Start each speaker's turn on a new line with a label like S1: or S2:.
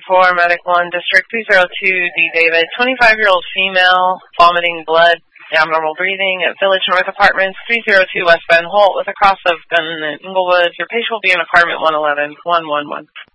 S1: 4, Medic 1, District 302, D. David, 25-year-old female, vomiting blood, abnormal breathing at Village North Apartments, 302 West Bend Holt with a cross of Gun and Inglewood. Your patient will be in apartment 111, 111.